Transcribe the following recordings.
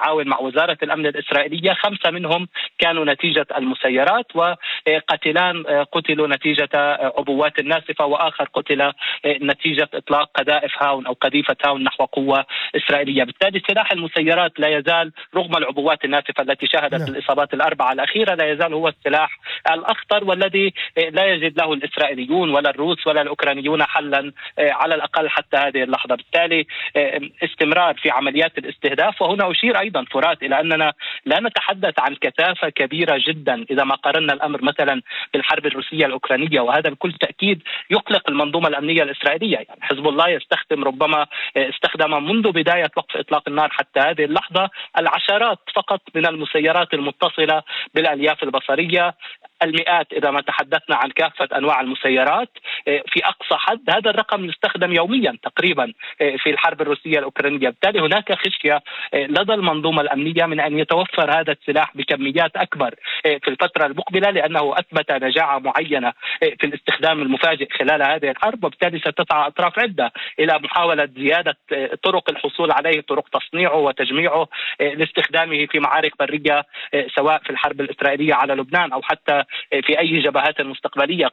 بالتعاون مع وزارة الأمن الإسرائيلية. 5 منهم كانوا نتيجة المسيرات، وقتلان قتلوا نتيجة عبوات الناسفة، وآخر قتل نتيجة إطلاق قذائف هاون أو قذيفة هاون نحو قوة إسرائيلية. بالتالي سلاح المسيرات لا يزال رغم العبوات الناسفة التي شهدت الإصابات الأربعة الأخيرة لا يزال هو السلاح الأخطر، والذي لا يجد له الإسرائيليون ولا الروس ولا الأوكرانيون حلا على الأقل حتى هذه اللحظة. بالتالي استمرار في عمليات الاستهداف. وهنا أشير أيضا فرات إلى أننا لا نتحدث عن كثافة كبيرة جدا إذا ما قارنا الأمر مثلا بالحرب الروسية الأوكرانية، وهذا بكل تأكيد يقلق المنظومة الأمنية الإسرائيلية. يعني حزب الله يستخدم ربما استخدم منذ بداية وقف إطلاق النار حتى هذه اللحظة العشرات فقط من المسيرات المتصلة بالألياف البصرية، المئات إذا ما تحدثنا عن كافة أنواع المسيرات في أقصى حد. هذا الرقم يستخدم يوميا تقريبا في الحرب الروسية الأوكرانية. بالتالي هناك خشية لدى المنظومة الأمنية من أن يتوفر هذا السلاح بكميات أكبر في الفترة المقبلة، لأنه أثبت نجاعة معينة في الاستخدام المفاجئ خلال هذه الحرب. وبالتالي ستسعى أطراف عدة إلى محاولة زيادة طرق الحصول عليه، طرق تصنيعه وتجميعه لاستخدامه في معارك برية، سواء في الحرب الإسرائيلية على لبنان أو حتى في أي جبهات مستقبلية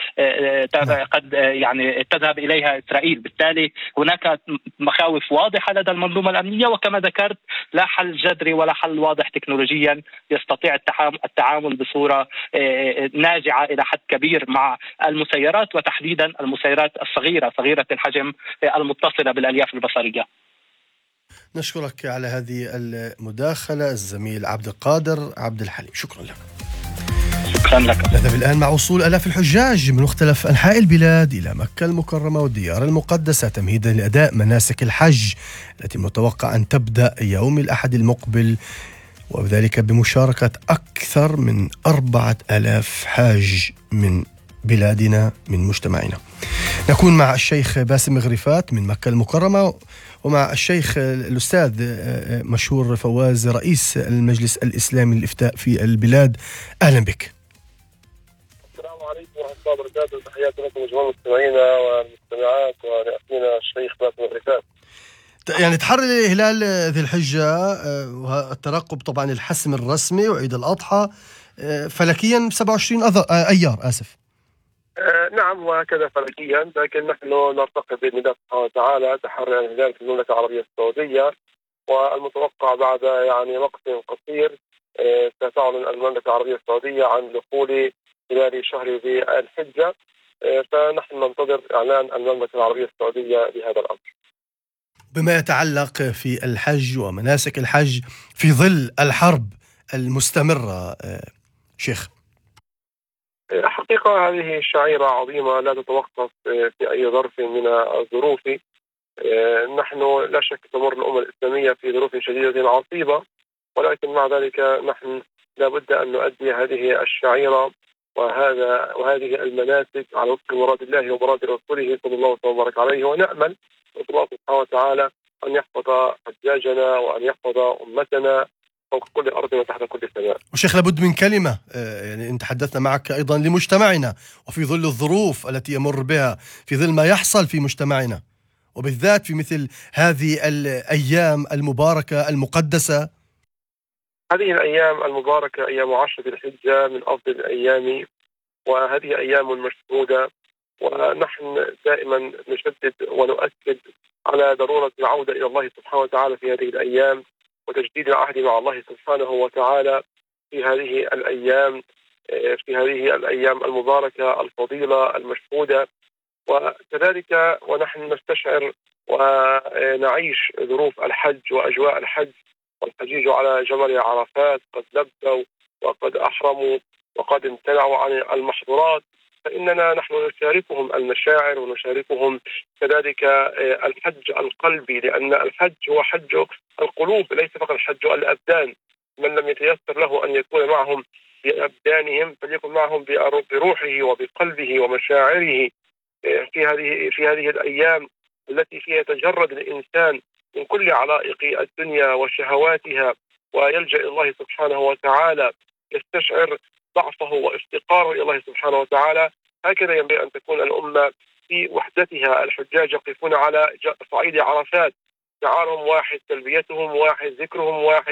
قد يعني تذهب إليها إسرائيل. بالتالي هناك مخاوف واضحة لدى المنظومة الأمنية، وكما ذكرت لا حل جذري ولا حل واضح تكنولوجيا يستطيع التعامل بصورة ناجعة إلى حد كبير مع المسيرات، وتحديدا المسيرات الصغيرة صغيرة الحجم المتصلة بالألياف البصرية. نشكرك على هذه المداخلة الزميل عبد القادر عبد الحليم، شكرا لك. شكرا لك. نذهب الآن مع وصول آلاف الحجاج من مختلف أنحاء البلاد إلى مكة المكرمة والديار المقدسة تمهيدا لأداء مناسك الحج التي متوقع أن تبدأ يوم الأحد المقبل، وذلك بمشاركة أكثر من 4000 حاج من بلادنا من مجتمعنا. نكون مع الشيخ باسم غريفات من مكة المكرمة، ومع الشيخ الأستاذ مشهور فواز رئيس المجلس الإسلامي للإفتاء في البلاد. أهلا بك. السلام عليكم ورحمة الله وبركاته. تحياتي لكم جميع مستمعينا والمستمعات ورئيسنا الشيخ باسم غريفات. يعني تحرر هلال ذي الحجة والترقب طبعا الحسم الرسمي وعيد الأضحى فلكيا 27 أيار نعم، وهكذا فلكيا، لكن نحن نرتقي بإذن الله سبحانه وتعالى تحرر الهلال في المملكة العربية السعودية، والمتوقع بعد يعني وقت قصير ستعلن المملكة العربية السعودية عن دخول هلال شهر ذي الحجة، فنحن ننتظر إعلان المملكة العربية السعودية بهذا الأمر. بما يتعلق في الحج ومناسك الحج في ظل الحرب المستمرة شيخ. حقيقة هذه شعيرة عظيمة لا تتوقف في أي ظرف من الظروف. نحن لا شك تمر الأمة الإسلامية في ظروف شديدة عصيبة، ولكن مع ذلك نحن لابد أن نؤدي هذه الشعيرة وهذه المناسك على وفق مراد الله ومراد رسوله صلى الله وبارك عليه، ونأمل من الله سبحانه وتعالى أن يحفظ حجاجنا وأن يحفظ أمتنا فوق كل أرض وتحت كل سماء. وشيخ لابد من كلمة، يعني إن تحدثنا معك أيضا لمجتمعنا وفي ظل الظروف التي يمر بها، في ظل ما يحصل في مجتمعنا وبالذات في مثل هذه الأيام المباركة المقدسة. هذه الأيام المباركة أيام 10 ذي الحجة من أفضل الأيام، وهذه أيام مشهودة، ونحن دائما نشدد ونؤكد على ضرورة العودة إلى الله سبحانه وتعالى في هذه الأيام، وتجديد العهد مع الله سبحانه وتعالى في هذه الأيام المباركة الفضيلة المشهودة. وكذلك ونحن نستشعر ونعيش ظروف الحج وأجواء الحج، والحجيج على جبل عرفات قد لبوا وقد أحرموا وقد امتنعوا عن المحظورات، فإننا نحن نشاركهم المشاعر ونشاركهم كذلك الحج القلبي، لأن الحج هو حج القلوب ليس فقط حج الأبدان. من لم يتيسر له أن يكون معهم بأبدانهم فليكن معهم بروحه وبقلبه ومشاعره في هذه الأيام التي فيها يتجرد الإنسان من كل علائق الدنيا وشهواتها ويلجأ إلى الله سبحانه وتعالى، يستشعر ضعفه وافتقاره إلى الله سبحانه وتعالى. هكذا ينبغي أن تكون الأمة في وحدتها. الحجاج يقفون على صعيد عرفات، شعارهم واحد، تلبيتهم واحد، ذكرهم واحد،